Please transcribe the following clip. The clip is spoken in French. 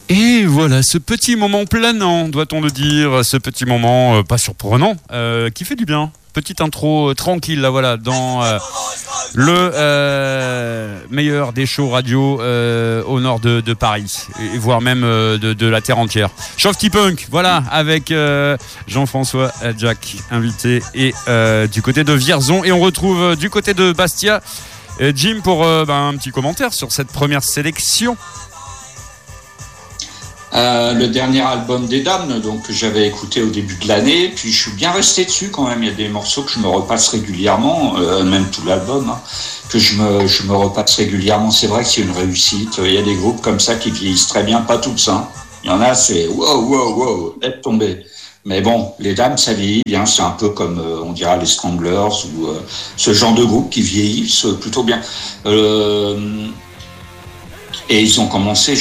Et voilà, ce petit moment planant, doit-on le dire, ce petit moment pas surprenant, qui fait du bien. Petite intro tranquille, là voilà, dans le meilleur des shows radio au nord de Paris, et voire même de la terre entière. Shofty Punk, voilà, avec Jean-François Jack, invité, et du côté de Vierzon. Et on retrouve du côté de Bastia, Jim, pour un petit commentaire sur cette première sélection. Le dernier album des Dames, donc, que j'avais écouté au début de l'année, puis je suis bien resté dessus quand même. Il y a des morceaux que je me repasse régulièrement, même tout l'album, hein, que je me repasse régulièrement. C'est vrai que c'est une réussite. Il y a des groupes comme ça qui vieillissent très bien, pas tous, hein. Il y en a, c'est wow, laisse tomber. Mais bon, les Dames, ça vieillit bien. C'est un peu comme, on dira, les Stranglers ou ce genre de groupe qui vieillissent plutôt bien. Et ils ont commencé